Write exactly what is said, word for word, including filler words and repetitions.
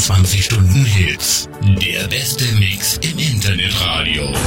vierundzwanzig Stunden Hits. Der beste Mix im Internetradio.